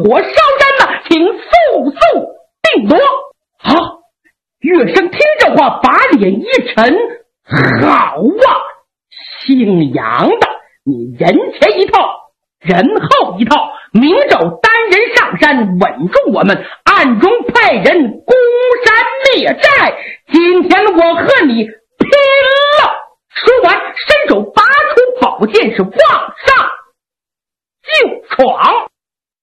火烧山呐，请速速定夺。好，乐生听这话，把脸一沉，好啊，姓杨的，你人前一套，人后一套，明昼单人上山稳住我们，暗中派人攻山灭寨。今天我和你拼了！说完，伸手拔出宝剑，是往上就闯。